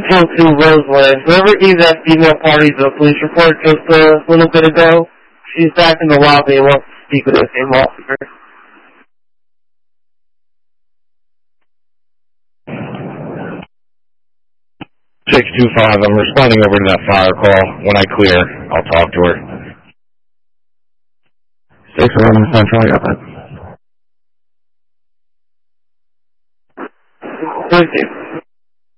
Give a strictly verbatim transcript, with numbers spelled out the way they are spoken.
two two Roseland. Whoever gave that female party the police report just a little bit ago, she's back in the lobby and wants to speak with the same officer. six two five, I'm responding over to that fire call. When I clear, I'll talk to her. six eleven Central, I got that. six